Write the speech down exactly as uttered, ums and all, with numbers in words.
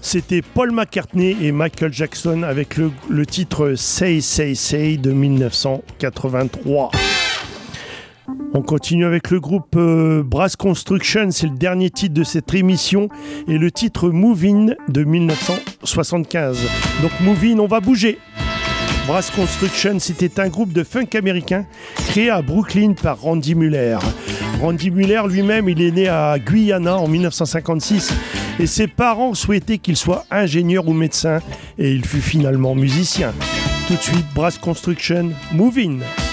C'était Paul McCartney et Michael Jackson avec le, le titre Say Say Say de dix-neuf cent quatre-vingt-trois. On continue avec le groupe euh, Brass Construction, c'est le dernier titre de cette émission et le titre Move In de dix-neuf cent soixante-quinze. Donc Move In, on va bouger. Brass Construction, c'était un groupe de funk américain créé à Brooklyn par Randy Mueller. Randy Mueller lui-même, il est né à Guyana en dix-neuf cent cinquante-six et ses parents souhaitaient qu'il soit ingénieur ou médecin et il fut finalement musicien. Tout de suite, Brass Construction, Move In.